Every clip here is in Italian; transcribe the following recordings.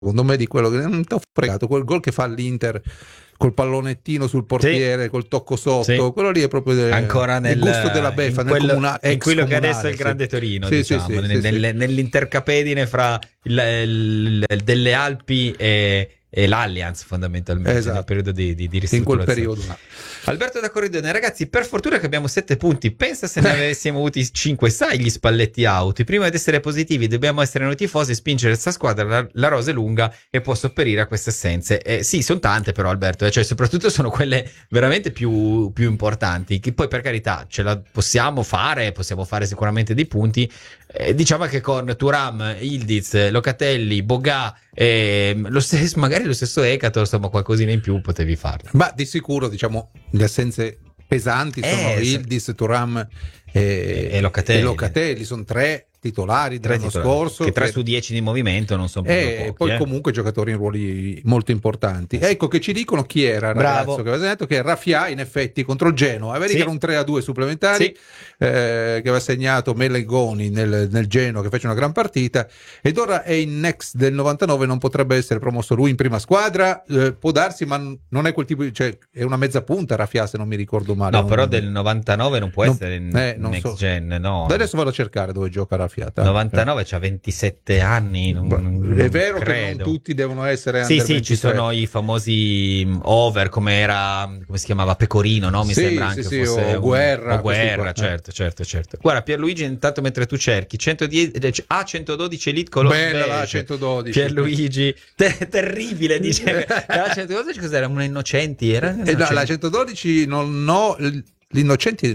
secondo me, di quello che non ti ho fregato, quel gol che fa all'Inter col pallonettino sul portiere, col tocco sotto, quello lì è proprio ancora il gusto della beffa, in quello che adesso è il Grande Torino, diciamo, nell'intercapedine fra delle Alpi e l'Allianz, fondamentalmente, esatto, nel periodo di ristrutturazione. In quel periodo. Alberto da Corridone, ragazzi, per fortuna che abbiamo 7 punti, pensa se ne avessimo avuti 5, sai gli Spalletti out, prima di essere positivi dobbiamo essere noi tifosi, spingere questa squadra, la rosa è lunga e può sopperire a queste assenze. Sì, sono tante però, Alberto, cioè soprattutto sono quelle veramente più importanti, che poi per carità ce la possiamo fare sicuramente dei punti. Diciamo che con Thuram, Yildiz, Locatelli, Boga, magari lo stesso Ekator, insomma qualcosina in più potevi farlo. Ma di sicuro, diciamo, le assenze pesanti sono Yildiz, Thuram e Locatelli, sono 3 titolari dell'anno scorso, che 3 su 10 di movimento non sono pochi, poi comunque giocatori in ruoli molto importanti. Ecco che ci dicono chi era il ragazzo che aveva detto, che Rafia in effetti contro il Genoa, vedi che era un 3-2 supplementari, che aveva segnato Melegoni nel Genoa, che fece una gran partita, ed ora è in next del 99, non potrebbe essere promosso lui in prima squadra, può darsi, ma non è quel tipo di, cioè è una mezza punta Rafia, se non mi ricordo male. No, però del 99 non può essere in next gen, no. Adesso vado a cercare dove gioca Rafia. 99 c'ha 27 anni, è vero credo. Che non tutti devono essere under 23. Ci sono i famosi over, come si chiamava, Pecorino, no? Mi sembra anche fosse Guerra, certo. Guarda, Pierluigi, intanto mentre tu cerchi 110 A112 Elite Color bella la 112 Pierluigi, terribile, dice. La 112 cos'era? Una Innocenti era? La 112 non ho l'Innocenti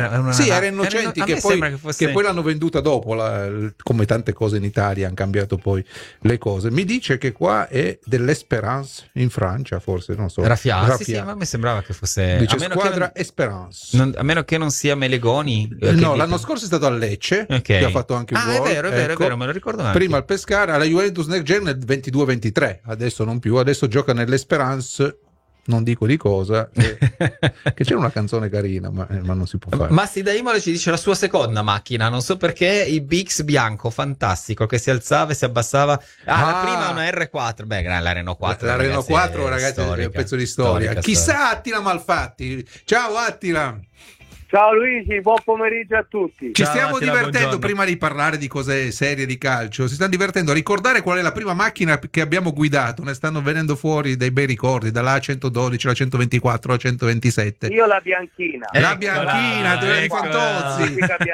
era Innocenti, che poi l'hanno venduta dopo, come tante cose in Italia hanno cambiato poi le cose. Mi dice che qua è dell'Espérance in Francia, forse, non so. Rafia. Sì, ma a me sembrava che fosse, dice squadra Espérance, a meno che non sia Melegoni. No, l'anno scorso è stato a Lecce, che ha fatto anche un gol. È vero, me lo ricordo anche. Prima al Pescara, alla Juventus Next Gen nel 22-23, adesso non più, adesso gioca nell'Espérance, non dico di cosa, che c'è una canzone carina, ma non si può fare. Massi da Imola ci dice la sua seconda macchina, non so perché, il Bix bianco, fantastico, che si alzava e si abbassava. La prima è una R4, la Renault 4. La Renault 4, ragazzi, è un pezzo di storia. Chissà Attila Malfatti. Ciao Attila. Ciao Luigi, buon pomeriggio a tutti. Ci stiamo divertendo, prima di parlare di cose serie di calcio, si stanno divertendo a ricordare qual è la prima macchina che abbiamo guidato. Ne stanno venendo fuori dei bei ricordi, dalla A112, la 124, la 127. Io la bianchina. La bianchina di Fantozzi.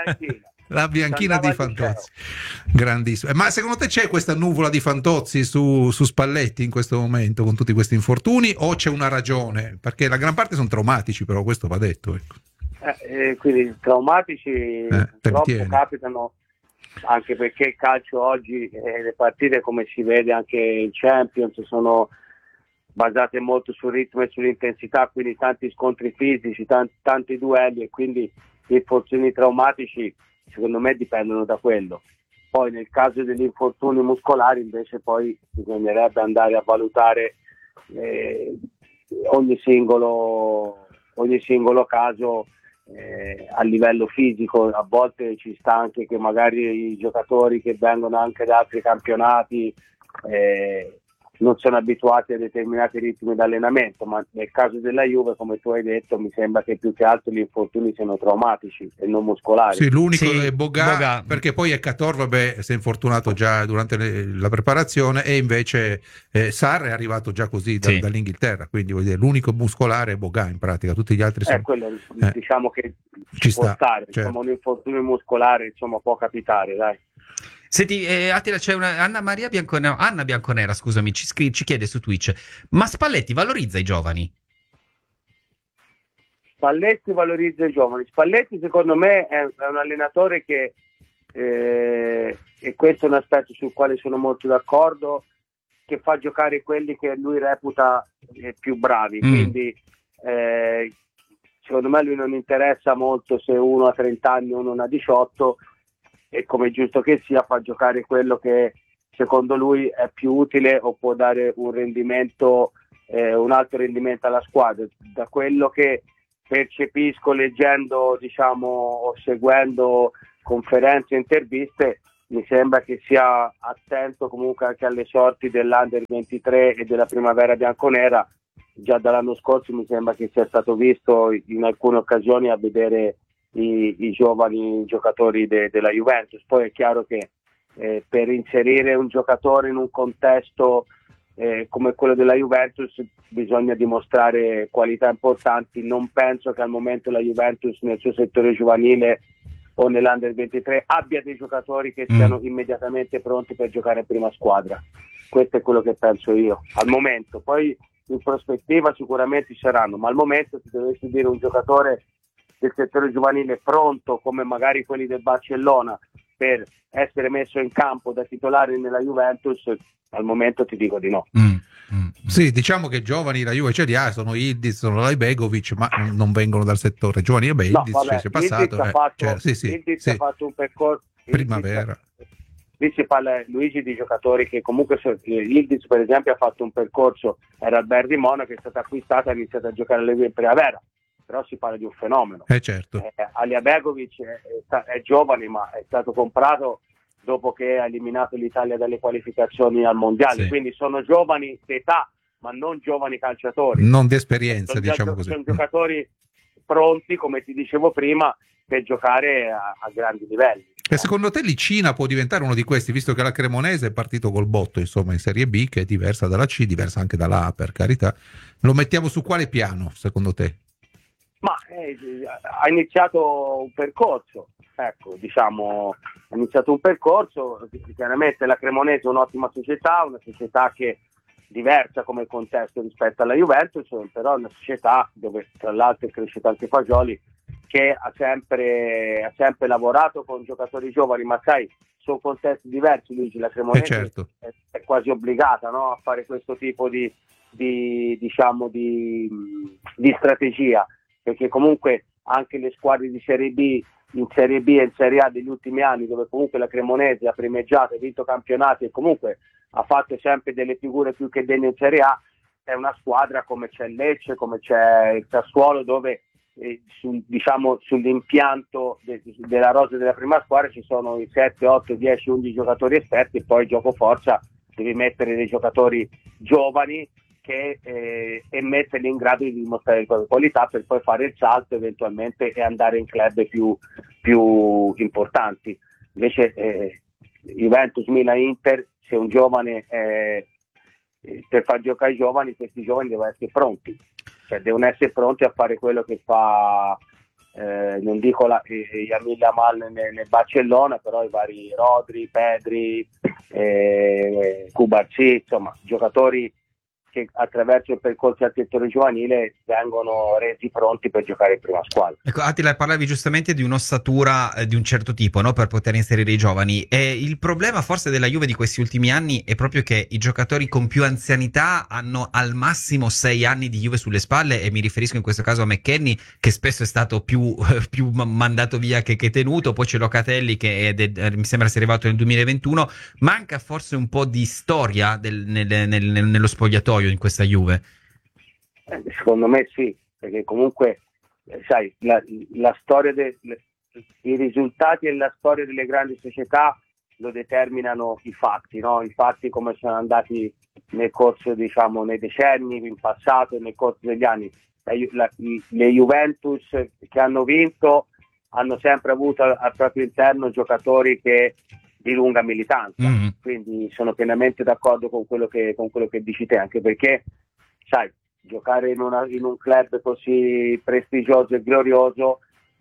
La bianchina di Fantozzi, grandissimo. Ma secondo te c'è questa nuvola di Fantozzi su Spalletti in questo momento, con tutti questi infortuni, o c'è una ragione? Perché la gran parte sono traumatici, però questo va detto, ecco. Quindi traumatici purtroppo capitano, anche perché il calcio oggi, le partite, come si vede anche in Champions, sono basate molto sul ritmo e sull'intensità, quindi tanti scontri fisici, tanti duelli, e quindi gli infortuni traumatici secondo me dipendono da quello. Poi nel caso degli infortuni muscolari invece poi bisognerebbe andare a valutare ogni singolo caso a livello fisico. A volte ci sta anche che magari i giocatori che vengono anche da altri campionati non sono abituati a determinati ritmi di allenamento, ma nel caso della Juve, come tu hai detto, mi sembra che più che altro gli infortuni siano traumatici e non muscolari. Sì, l'unico è Boga, perché poi Ekator, si è infortunato già durante la preparazione, e invece Sarr è arrivato già così dall'Inghilterra, quindi vuol dire, l'unico muscolare è Boga in pratica, tutti gli altri sono... quello, diciamo che ci può stare, certo. Insomma, un infortunio muscolare può capitare, dai. Senti, Attila, c'è Anna Bianconera, scusami, ci chiede su Twitch: ma Spalletti valorizza i giovani? Spalletti valorizza i giovani. Spalletti, secondo me, è un allenatore che, e questo è un aspetto sul quale sono molto d'accordo, che fa giocare quelli che lui reputa più bravi. Quindi, secondo me, lui non interessa molto se uno ha 30 anni o uno ne ha 18, e come giusto che sia fa giocare quello che secondo lui è più utile o può dare un rendimento, un alto rendimento alla squadra. Da quello che percepisco leggendo, o seguendo conferenze e interviste, mi sembra che sia attento comunque anche alle sorti dell'Under 23 e della primavera bianconera. Già dall'anno scorso mi sembra che sia stato visto in alcune occasioni a vedere i giovani giocatori della Juventus. Poi è chiaro che per inserire un giocatore in un contesto come quello della Juventus bisogna dimostrare qualità importanti. Non penso che al momento la Juventus nel suo settore giovanile o nell'Under 23 abbia dei giocatori che siano immediatamente pronti per giocare in prima squadra. Questo è quello che penso io al momento. Poi in prospettiva sicuramente ci saranno, ma al momento se dovessi dire un giocatore del settore giovanile pronto come magari quelli del Barcellona per essere messo in campo da titolare nella Juventus, al momento ti dico di no. Sì, diciamo che giovani la Juve ce li ha, sono Ildiz, sono Lajbegovic, ma non vengono dal settore giovani. Ildiz c'è passato, Ildiz ha fatto un percorso primavera. Lì si parla, Luigi, di giocatori che comunque Ildiz per esempio ha fatto un percorso, era al Bayern di Monaco, è stato acquistato e ha iniziato a giocare alle Juve in primavera, però si parla di un fenomeno. Certo. Lajbegovic è giovane, ma è stato comprato dopo che ha eliminato l'Italia dalle qualificazioni al mondiale, quindi sono giovani d'età ma non giovani calciatori, non di esperienza, diciamo così. Sono giocatori pronti, come ti dicevo prima, per giocare a grandi livelli. E secondo te l'Icina può diventare uno di questi, visto che la Cremonese è partito col botto, insomma, in Serie B, che è diversa dalla C, diversa anche dalla A, per carità. Lo mettiamo su quale piano, secondo te? Ma ha iniziato un percorso, ecco, diciamo, ha iniziato un percorso. Chiaramente la Cremonese è un'ottima società, una società che diversa come contesto rispetto alla Juventus, però è una società dove tra l'altro è cresciuto anche Fagioli, che ha sempre lavorato con giocatori giovani, ma sai, sono contesti diversi, Luigi. La Cremonese certo. è quasi obbligata, no, a fare questo tipo di strategia, perché comunque anche le squadre di Serie B, in Serie B e in Serie A degli ultimi anni, dove comunque la Cremonese ha primeggiato, ha vinto campionati e comunque ha fatto sempre delle figure più che degne in Serie A, è una squadra come c'è il Lecce, come c'è il Sassuolo, dove sull'impianto della rosa della prima squadra ci sono i 7, 8, 10, 11 giocatori esperti, e poi gioco forza devi mettere dei giocatori giovani e metterli in grado di dimostrare le proprie qualità per poi fare il salto eventualmente e andare in club più importanti. Invece Juventus, Milan, Inter, se un giovane per far giocare i giovani, questi giovani devono essere pronti, cioè devono essere pronti a fare quello che fa non dico Yamil Amal nel Barcellona, però i vari Rodri, Pedri, Cubarsí, insomma giocatori che attraverso il percorso al settore giovanile vengono resi pronti per giocare in prima squadra. Ecco, Attila, parlavi giustamente di un'ossatura di un certo tipo, no? Per poter inserire i giovani, e il problema forse della Juve di questi ultimi anni è proprio che i giocatori con più anzianità hanno al massimo 6 anni di Juve sulle spalle, e mi riferisco in questo caso a McKennie, che spesso è stato più mandato via che tenuto. Poi c'è Locatelli che mi sembra sia arrivato nel 2021. Manca forse un po' di storia nello spogliatoio in questa Juve? Secondo me sì, perché comunque sai, la storia i risultati e la storia delle grandi società lo determinano i fatti, no? I fatti come sono andati nel corso, diciamo, nei decenni, in passato e nel corso degli anni. Le Juventus che hanno vinto hanno sempre avuto al proprio interno giocatori di lunga militanza, quindi sono pienamente d'accordo con quello che dici te, anche perché sai, giocare in un club così prestigioso e glorioso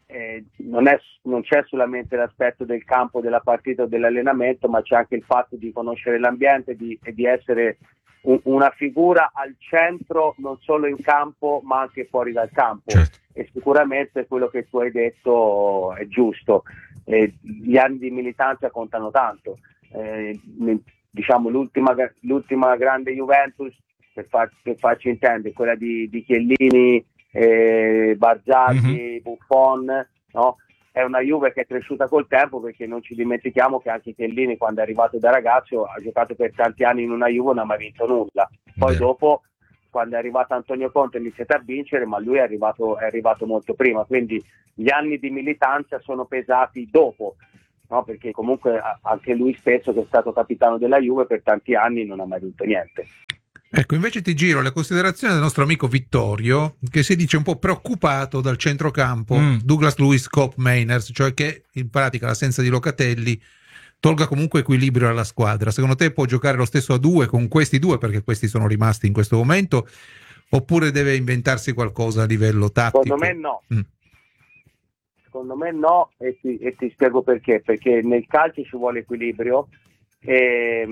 non c'è solamente l'aspetto del campo, della partita o dell'allenamento, ma c'è anche il fatto di conoscere l'ambiente e di essere una figura al centro non solo in campo ma anche fuori dal campo. Certo. E sicuramente quello che tu hai detto è giusto. Gli anni di militanza contano tanto. Diciamo l'ultima grande Juventus, per farci intendere, quella di Chiellini, Barzagli, Buffon, no? È una Juve che è cresciuta col tempo, perché non ci dimentichiamo che anche Chiellini, quando è arrivato da ragazzo, ha giocato per tanti anni in una Juve e non ha mai vinto nulla. Poi dopo, quando è arrivato Antonio Conte, ha iniziato a vincere, ma lui è arrivato molto prima, quindi gli anni di militanza sono pesati dopo. no? Perché comunque anche lui stesso, che è stato capitano della Juve per tanti anni, non ha mai vinto niente. Ecco, invece ti giro le considerazioni del nostro amico Vittorio, che si dice un po' preoccupato dal centrocampo Douglas Luiz, Cop, Mainers, cioè che in pratica l'assenza di Locatelli tolga comunque equilibrio alla squadra. Secondo te può giocare lo stesso a due con questi due, perché questi sono rimasti in questo momento, oppure deve inventarsi qualcosa a livello tattico? Secondo me no. Secondo me no, e ti spiego perché. Perché nel calcio ci vuole equilibrio e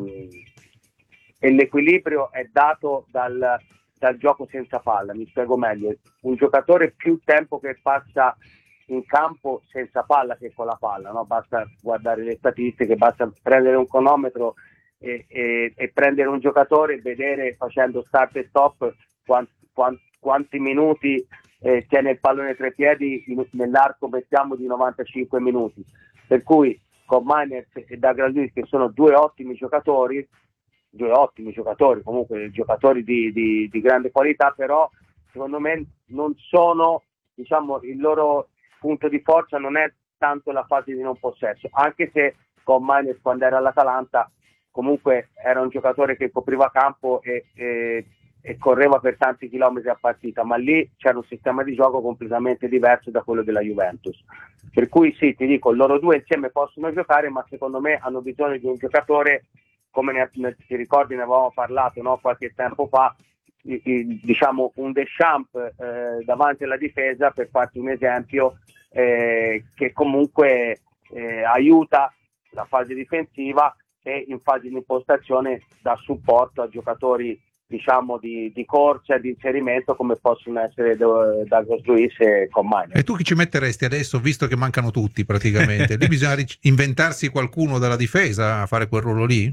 l'equilibrio è dato dal gioco senza palla. Mi spiego meglio: un giocatore più tempo che passa in campo senza palla che con la palla, no? Basta guardare le statistiche, basta prendere un cronometro e prendere un giocatore e vedere, facendo start e stop, quanti minuti tiene il pallone tra i piedi nell'arco, mettiamo, di 95 minuti. Per cui con Mainers e Douglas Luiz, che sono due ottimi giocatori, comunque giocatori di grande qualità, però secondo me non sono, diciamo, il loro punto di forza non è tanto la fase di non possesso, anche se con Mainers, quando era all'Atalanta, comunque era un giocatore che copriva campo e correva per tanti chilometri a partita, ma lì c'era un sistema di gioco completamente diverso da quello della Juventus. Per cui sì, ti dico, loro due insieme possono giocare, ma secondo me hanno bisogno di un giocatore, come ti ricordi, ne avevamo parlato, no, qualche tempo fa, diciamo un Deschamps davanti alla difesa, per farti un esempio, che comunque aiuta la fase difensiva e in fase di impostazione dà supporto a giocatori, diciamo, di corsa, di inserimento, come possono essere Douglas Luiz e Commagno. E tu chi ci metteresti adesso, visto che mancano tutti praticamente? Lì bisogna inventarsi qualcuno dalla difesa a fare quel ruolo lì?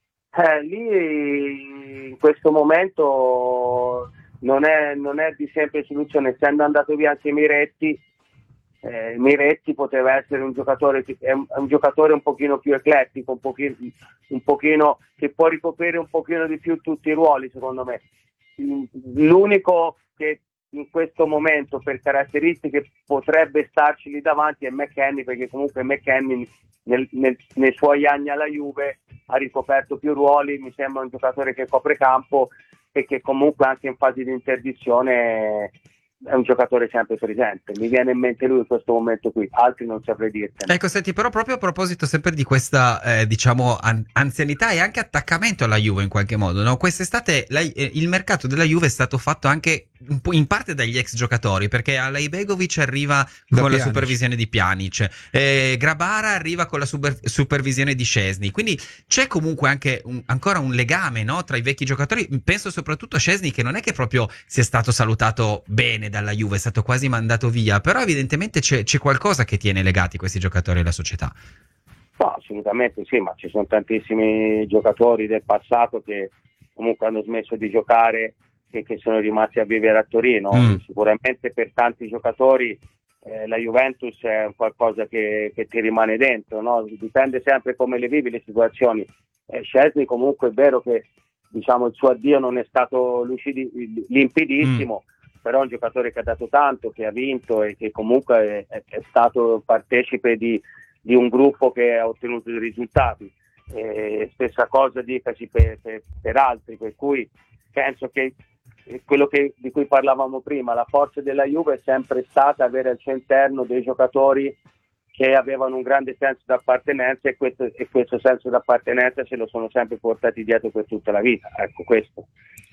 Lì in questo momento non è di semplice soluzione, essendo andato via anche Miretti. Miretti poteva essere un giocatore un pochino più eclettico, un pochino che può ricoprire un pochino di più tutti i ruoli, secondo me. L'unico che in questo momento per caratteristiche potrebbe starci lì davanti è McKennie, perché comunque McKennie nei suoi anni alla Juve ha ricoperto più ruoli, mi sembra un giocatore che copre campo e che comunque anche in fase di interdizione è un giocatore sempre presente. Mi viene in mente lui in questo momento qui, altri non saprei dirtene. Ecco, senti, però proprio a proposito sempre di questa diciamo anzianità e anche attaccamento alla Juve in qualche modo, no? Quest'estate il mercato della Juve è stato fatto anche un po' in parte dagli ex giocatori, perché Alaibegovic arriva con la supervisione di Pjanic, Grabara arriva con la supervisione di Szczęsny, quindi c'è comunque anche ancora un legame, no, tra i vecchi giocatori. Penso soprattutto a Szczęsny, che non è che proprio sia stato salutato bene dalla Juve, è stato quasi mandato via, però evidentemente c'è qualcosa che tiene legati questi giocatori alla società. No, assolutamente sì, ma ci sono tantissimi giocatori del passato che comunque hanno smesso di giocare e che sono rimasti a vivere a Torino. Sicuramente per tanti giocatori la Juventus è qualcosa che ti rimane dentro, no? Dipende sempre come le vivi le situazioni. Szczęsny comunque è vero che, diciamo, il suo addio non è stato limpidissimo, però è un giocatore che ha dato tanto, che ha vinto e che comunque è stato partecipe di un gruppo che ha ottenuto dei risultati. Stessa cosa dicasi per altri, per cui penso che quello di cui parlavamo prima, la forza della Juve è sempre stata avere al suo interno dei giocatori che avevano un grande senso d'appartenenza e questo senso d'appartenenza se lo sono sempre portati dietro per tutta la vita. Ecco, questo.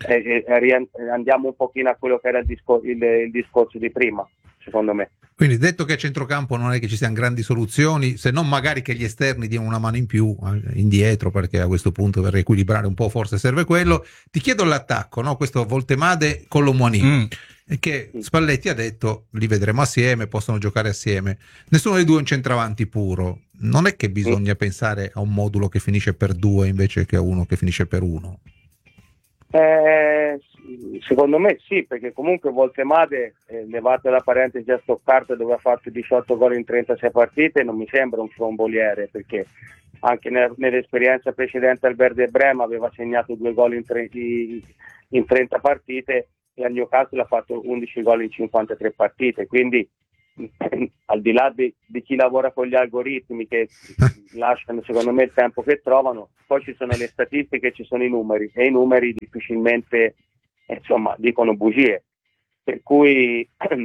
Andiamo un pochino a quello che era il discorso di prima, secondo me. Quindi, detto che a centrocampo non è che ci siano grandi soluzioni, se non magari che gli esterni diano una mano in più indietro, perché a questo punto per riequilibrare un po' forse serve quello. Ti chiedo l'attacco, no? Questo Voltemade con l'Omouani, che Spalletti ha detto li vedremo assieme, possono giocare assieme. Nessuno dei due è un centravanti puro. Non è che bisogna pensare a un modulo che finisce per due invece che a uno che finisce per uno? Secondo me sì, perché comunque Voltemade, levate la parentesi a Stoccarda dove ha fatto 18 gol in 36 partite, non mi sembra un fromboliere, perché anche nell'esperienza precedente al Verde Brema aveva segnato 2 gol in 30 partite e a Newcastle ha fatto 11 gol in 53 partite, quindi al di là di chi lavora con gli algoritmi che lasciano secondo me il tempo che trovano, poi ci sono le statistiche, ci sono i numeri, e i numeri difficilmente dicono bugie, per cui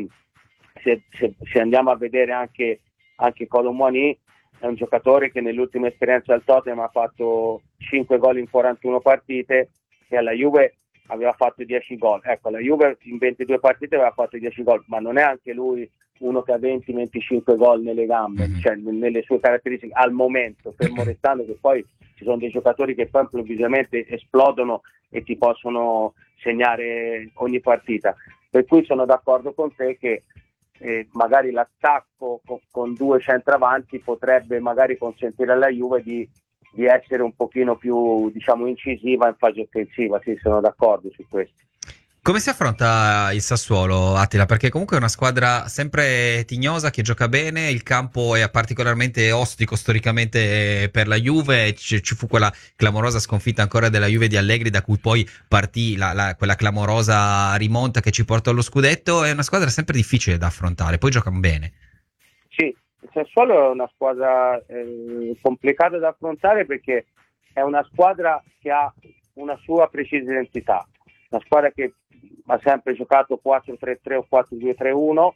se andiamo a vedere anche Kolo Muani, è un giocatore che nell'ultima esperienza al Tottenham ha fatto 5 gol in 41 partite e alla Juve aveva fatto 10 gol. Ecco, la Juve in 22 partite aveva fatto 10 gol, ma non è anche lui uno che ha 20-25 gol nelle gambe, cioè nelle sue caratteristiche al momento, fermo restando che poi ci sono dei giocatori che poi improvvisamente esplodono e ti possono segnare ogni partita. Per cui sono d'accordo con te che magari l'attacco con due centravanti potrebbe magari consentire alla Juve di essere un pochino più, diciamo, incisiva in fase offensiva. Sì, sono d'accordo su questo. Come si affronta il Sassuolo, Attila? Perché comunque è una squadra sempre tignosa che gioca bene, il campo è particolarmente ostico storicamente per la Juve, ci fu quella clamorosa sconfitta ancora della Juve di Allegri, da cui poi partì quella clamorosa rimonta che ci portò allo scudetto. È una squadra sempre difficile da affrontare, poi giocano bene. Sì, il Sassuolo è una squadra complicata da affrontare perché è una squadra che ha una sua precisa identità, una squadra che ha sempre giocato 4-3-3 o 4-2-3-1,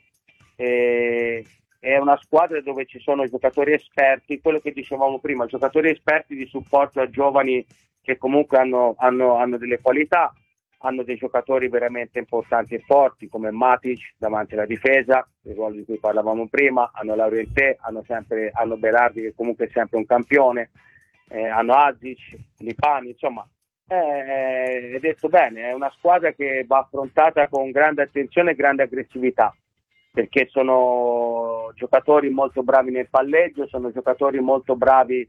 è una squadra dove ci sono giocatori esperti, quello che dicevamo prima, giocatori esperti di supporto a giovani che comunque hanno delle qualità, hanno dei giocatori veramente importanti e forti come Matic davanti alla difesa, il ruolo di cui parlavamo prima, hanno Laurienté, hanno Berardi che comunque è sempre un campione, hanno Azic, Lipani, insomma. È detto bene, è una squadra che va affrontata con grande attenzione e grande aggressività, perché sono giocatori molto bravi nel palleggio, sono giocatori molto bravi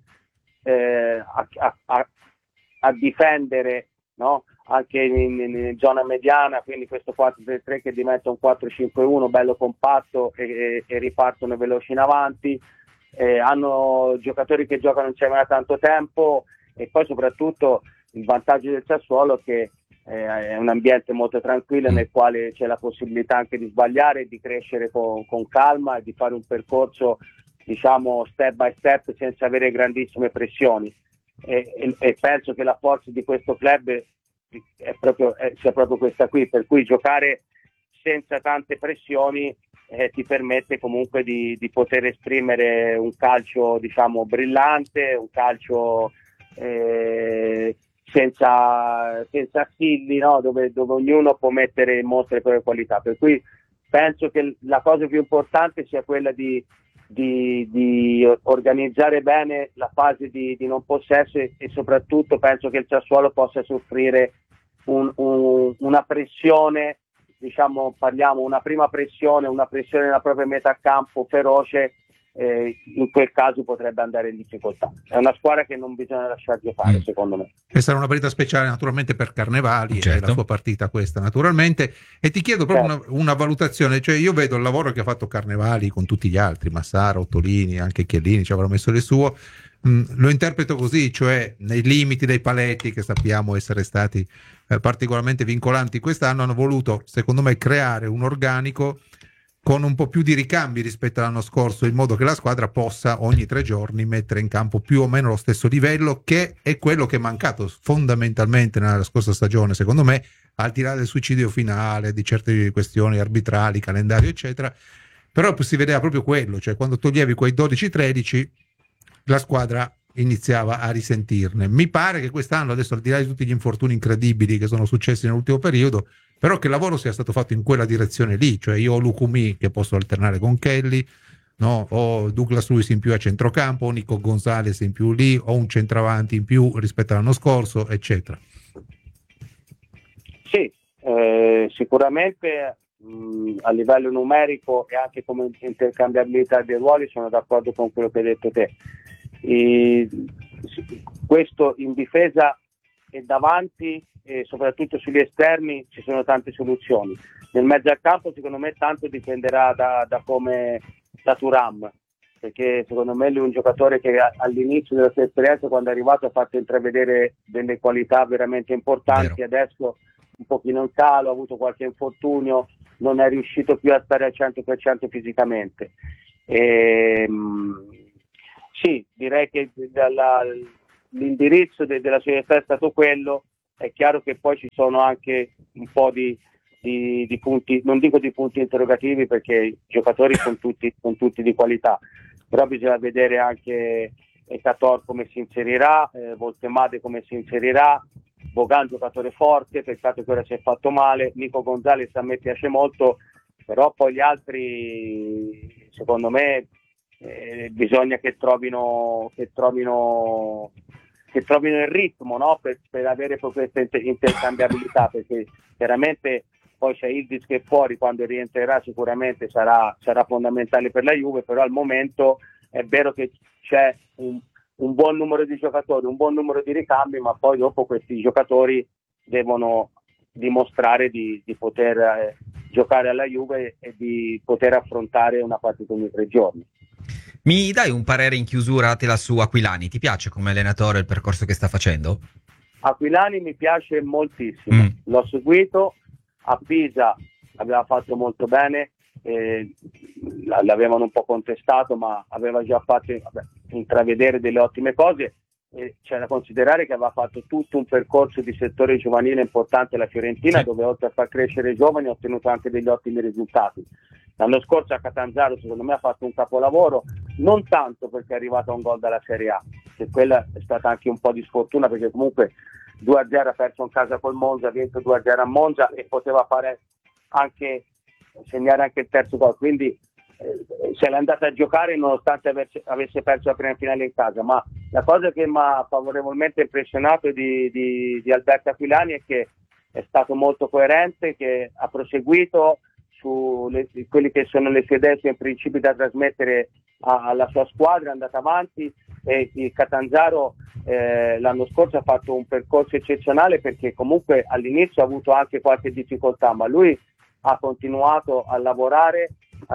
a difendere, no? Anche in zona mediana, quindi questo 4-3-3 che diventa un 4-5-1 bello compatto e ripartono veloci in avanti, hanno giocatori che giocano insieme da tanto tempo, e poi soprattutto il vantaggio del Sassuolo è che è un ambiente molto tranquillo nel quale c'è la possibilità anche di sbagliare, di crescere con calma e di fare un percorso, diciamo, step by step senza avere grandissime pressioni, e penso che la forza di questo club sia proprio questa qui, per cui giocare senza tante pressioni ti permette comunque di poter esprimere un calcio, diciamo, brillante, un calcio senza assilli, no? dove ognuno può mettere in mostra le proprie qualità, per cui penso che la cosa più importante sia quella di organizzare bene la fase di non possesso, e soprattutto penso che il Sassuolo possa soffrire una pressione, diciamo, una prima pressione, nella propria metà campo feroce, in quel caso potrebbe andare in difficoltà. È una squadra che non bisogna lasciar giocare, secondo me. E sarà una partita speciale naturalmente per Carnevali, certo. È la sua partita questa naturalmente, e ti chiedo proprio una valutazione, cioè io vedo il lavoro che ha fatto Carnevali con tutti gli altri, Massara, Ottolini, anche Chiellini ci avrà messo le suo, lo interpreto così, cioè nei limiti dei paletti che sappiamo essere stati particolarmente vincolanti quest'anno, hanno voluto secondo me creare un organico con un po' più di ricambi rispetto all'anno scorso, in modo che la squadra possa ogni 3 giorni mettere in campo più o meno lo stesso livello, che è quello che è mancato fondamentalmente nella scorsa stagione, secondo me, al di là del suicidio finale, di certe questioni arbitrali, calendario eccetera, però si vedeva proprio quello, cioè quando toglievi quei 12-13 la squadra iniziava a risentirne. Mi pare che quest'anno, adesso al di là di tutti gli infortuni incredibili che sono successi nell'ultimo periodo, però che il lavoro sia stato fatto in quella direzione lì, cioè io ho Lucumi che posso alternare con Kelly, no? Ho Douglas Luiz in più a centrocampo, ho Nico Gonzalez in più lì, ho un centravanti in più rispetto all'anno scorso, eccetera. Sì, sicuramente a livello numerico e anche come intercambiabilità dei ruoli sono d'accordo con quello che hai detto te. Questo in difesa e davanti, e soprattutto sugli esterni ci sono tante soluzioni. Nel mezzo al campo secondo me tanto dipenderà da come da Thuram, perché secondo me lui è un giocatore che all'inizio della sua esperienza, quando è arrivato, ha fatto intravedere delle qualità veramente importanti. Adesso un pochino in calo, ha avuto qualche infortunio, non è riuscito più a stare al 100% fisicamente. Sì, direi che l'indirizzo della società è stato quello. È chiaro che poi ci sono anche un po' di punti, non dico di punti interrogativi, perché i giocatori sono tutti di qualità, però bisogna vedere anche Ekator come si inserirà, Voltemade come si inserirà, Bogan giocatore forte, peccato che ora si è fatto male, Nico Gonzalez a me piace molto, però poi gli altri secondo me bisogna che trovino il ritmo, no? per avere proprio questa intercambiabilità, perché chiaramente poi c'è Ildiz che fuori, quando rientrerà sicuramente sarà fondamentale per la Juve, però al momento è vero che c'è un buon numero di giocatori, un buon numero di ricambi, ma poi dopo questi giocatori devono dimostrare di poter giocare alla Juve e di poter affrontare una partita ogni 3 giorni. Mi dai un parere in chiusura su Aquilani? Ti piace come allenatore il percorso che sta facendo? Aquilani mi piace moltissimo, l'ho seguito a Pisa, aveva fatto molto bene, l'avevano un po' contestato, ma aveva già fatto intravedere delle ottime cose. C'è da considerare che aveva fatto tutto un percorso di settore giovanile importante alla Fiorentina, dove oltre a far crescere i giovani ha ottenuto anche degli ottimi risultati. L'anno scorso a Catanzaro secondo me ha fatto un capolavoro, non tanto perché è arrivato a un gol dalla Serie A, che quella è stata anche un po' di sfortuna, perché comunque 2-0 ha perso in casa col Monza, ha vinto 2-0 a Monza e poteva segnare anche il terzo gol, quindi se l'è andata a giocare nonostante avesse perso la prima finale in casa. Ma la cosa che mi ha favorevolmente impressionato di Alberto Aquilani è che è stato molto coerente, che ha proseguito su quelli che sono le sue idee, i suoi principi da trasmettere alla sua squadra, è andata avanti, e il Catanzaro l'anno scorso ha fatto un percorso eccezionale, perché comunque all'inizio ha avuto anche qualche difficoltà, ma lui ha continuato a lavorare,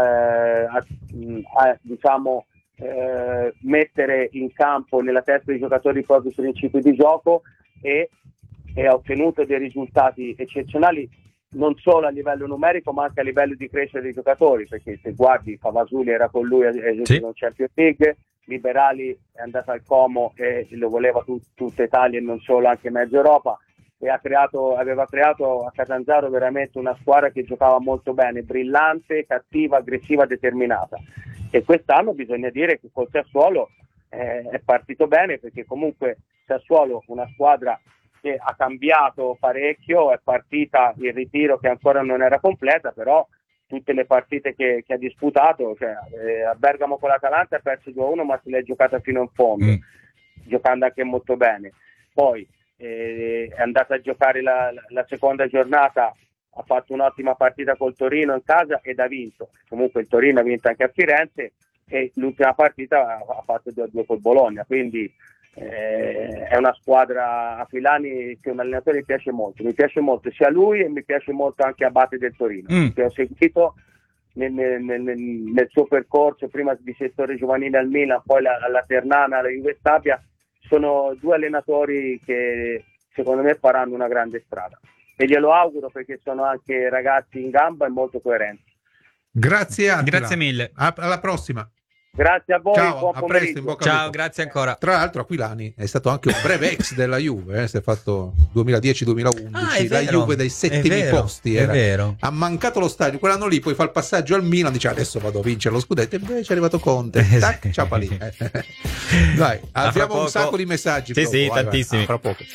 mettere in campo nella testa dei giocatori i propri principi di gioco e ha ottenuto dei risultati eccezionali, non solo a livello numerico ma anche a livello di crescita dei giocatori, perché se guardi Favasuli era con lui in Champions League, Liberali è andato al Como e lo voleva tutta Italia e non solo, anche mezza Europa, e aveva creato a Catanzaro veramente una squadra che giocava molto bene, brillante, cattiva, aggressiva, determinata. E quest'anno bisogna dire che col Sassuolo è partito bene, perché comunque Sassuolo, una squadra che ha cambiato parecchio, è partita il ritiro che ancora non era completa, però tutte le partite che ha disputato, a Bergamo con l'Atalanta ha perso 2-1, ma se l'è giocata fino in fondo, giocando anche molto bene. Poi è andata a giocare la seconda giornata, ha fatto un'ottima partita col Torino in casa ed ha vinto. Comunque il Torino ha vinto anche a Firenze, e l'ultima partita ha fatto 2-2 col Bologna, quindi è una squadra, Aquilani, che un allenatore mi piace molto sia lui, e mi piace molto anche Abate del Torino, che ho seguito nel suo percorso, prima di settore giovanile al Milan, poi alla Ternana, alla Juve Stabia. Sono 2 allenatori che secondo me faranno una grande strada, e glielo auguro, perché sono anche ragazzi in gamba e molto coerenti. Grazie Attila. Grazie mille. Alla prossima. Grazie a voi. Ciao, a presto, in bocca al lupo. Ciao, grazie ancora. Tra l'altro Aquilani è stato anche un breve ex della Juve, si è fatto 2010-2011, la Juve dai settimi posti era. È vero. Ha mancato lo stadio quell'anno lì, poi fa il passaggio al Milan, dice adesso vado a vincere lo scudetto, e invece è arrivato Conte, tac, ciapa lì. Dai, abbiamo un sacco di messaggi. Sì, tantissimi. Fra poco.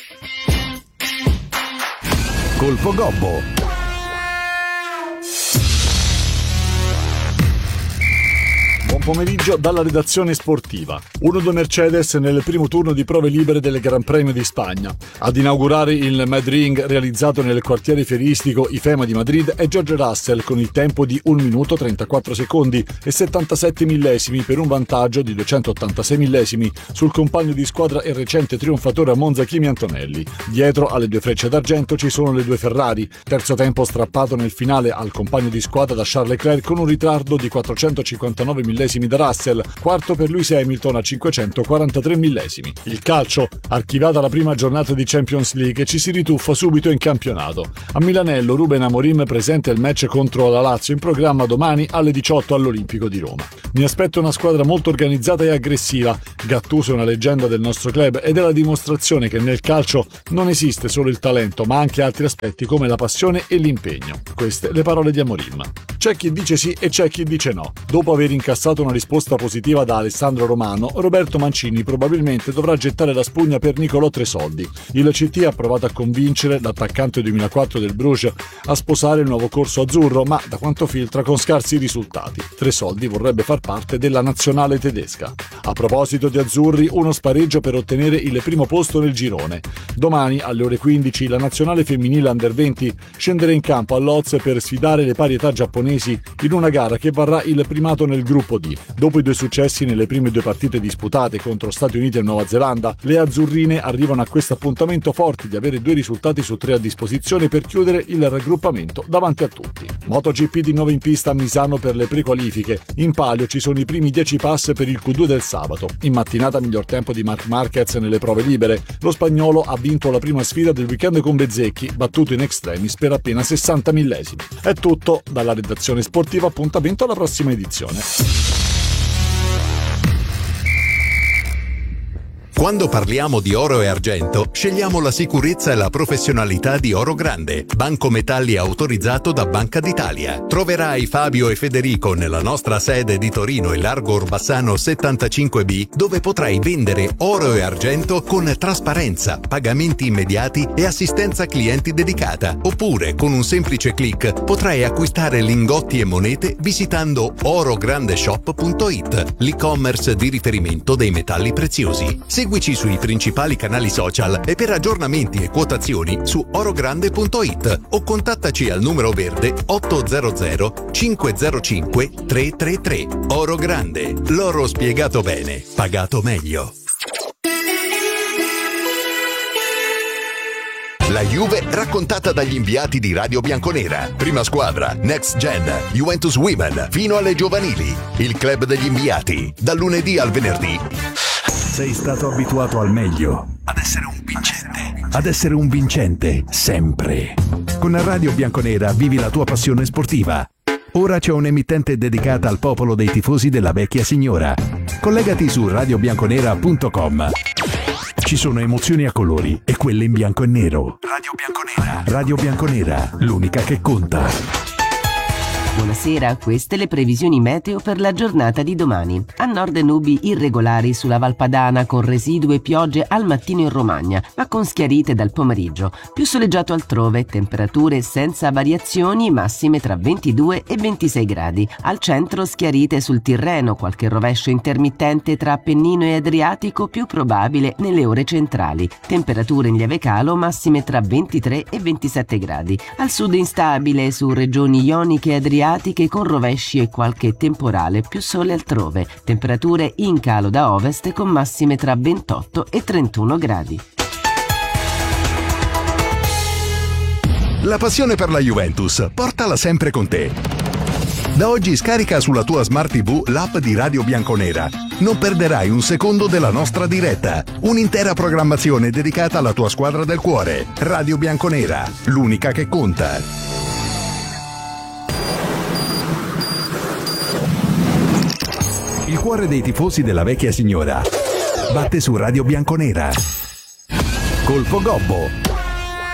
Colpo Gobbo. Buon pomeriggio dalla redazione sportiva. 1-2 Mercedes nel primo turno di prove libere del Gran Premio di Spagna. Ad inaugurare il Mad Ring realizzato nel quartiere fieristico IFEMA di Madrid è George Russell con il tempo di 1 minuto 34 secondi e 77 millesimi, per un vantaggio di 286 millesimi sul compagno di squadra e recente trionfatore a Monza Kimi Antonelli. Dietro alle 2 frecce d'argento ci sono le 2 Ferrari, terzo tempo strappato nel finale al compagno di squadra da Charles Leclerc con un ritardo di 459 millesimi millesimi da Russell, quarto per Lewis Hamilton a 543 millesimi. Il calcio, archiviata la prima giornata di Champions League, ci si rituffa subito in campionato. A Milanello Ruben Amorim presenta il match contro la Lazio in programma domani alle 18 all'Olimpico di Roma. Mi aspetto una squadra molto organizzata e aggressiva. Gattuso è una leggenda del nostro club ed è la dimostrazione che nel calcio non esiste solo il talento, ma anche altri aspetti come la passione e l'impegno. Queste le parole di Amorim. C'è chi dice sì e c'è chi dice no. Dopo aver incassato una risposta positiva da Alessandro Romano, Roberto Mancini probabilmente dovrà gettare la spugna per Nicolò Tresoldi. Il CT ha provato a convincere l'attaccante 2004 del Bruges a sposare il nuovo corso azzurro, ma da quanto filtra con scarsi risultati. Tresoldi vorrebbe far parte della nazionale tedesca. A proposito di azzurri, uno spareggio per ottenere il primo posto nel girone. Domani alle ore 15 la nazionale femminile Under 20 scenderà in campo a Lodz per sfidare le parietà giapponesi in una gara che varrà il primato nel gruppo D. Dopo i 2 successi nelle prime 2 partite disputate contro Stati Uniti e Nuova Zelanda, le azzurrine arrivano a questo appuntamento forti di avere 2 risultati su 3 a disposizione per chiudere il raggruppamento davanti a tutti. MotoGP di nuovo in pista a Misano per le prequalifiche. In palio ci sono i primi 10 pass per il Q2 del sabato. In mattinata miglior tempo di Marc Marquez nelle prove libere. Lo spagnolo ha vinto la prima sfida del weekend con Bezzecchi, battuto in extremis per appena 60 millesimi. È tutto dalla redazione sportiva, appuntamento alla prossima edizione. Quando parliamo di oro e argento, scegliamo la sicurezza e la professionalità di Oro Grande, banco metalli autorizzato da Banca d'Italia. Troverai Fabio e Federico nella nostra sede di Torino in Largo Orbassano 75B, dove potrai vendere oro e argento con trasparenza, pagamenti immediati e assistenza clienti dedicata. Oppure, con un semplice click, potrai acquistare lingotti e monete visitando orograndeshop.it, l'e-commerce di riferimento dei metalli preziosi. Seguici sui principali canali social e per aggiornamenti e quotazioni su orogrande.it o contattaci al numero verde 800 505 333. Oro Grande, l'oro spiegato bene, pagato meglio. La Juve raccontata dagli inviati di Radio Bianconera. Prima squadra, Next Gen, Juventus Women, fino alle giovanili. Il club degli inviati, dal lunedì al venerdì. Sei stato abituato al meglio. Ad essere un vincente. Ad essere un vincente, sempre. Con Radio Bianconera vivi la tua passione sportiva. Ora c'è un'emittente dedicata al popolo dei tifosi della vecchia signora. Collegati su radiobianconera.com. Ci sono emozioni a colori e quelle in bianco e nero. Radio Bianconera. Radio Bianconera, l'unica che conta. Buonasera, queste le previsioni meteo per la giornata di domani. A nord nubi irregolari sulla Valpadana con residue piogge al mattino in Romagna, ma con schiarite dal pomeriggio. Più soleggiato altrove, temperature senza variazioni, massime tra 22 e 26 gradi. Al centro schiarite sul Tirreno, qualche rovescio intermittente tra Appennino e Adriatico più probabile nelle ore centrali. Temperature in lieve calo, massime tra 23 e 27 gradi. Al sud instabile su regioni ioniche e adriatiche con rovesci e qualche temporale, più sole altrove. Temperature in calo da ovest con massime tra 28 e 31 gradi. La passione per la Juventus, portala sempre con te. Da oggi scarica sulla tua Smart TV l'app di Radio Bianconera. Non perderai un secondo della nostra diretta. Un'intera programmazione dedicata alla tua squadra del cuore. Radio Bianconera, l'unica che conta. Il cuore dei tifosi della vecchia signora batte su Radio Bianconera. Colpo Gobbo.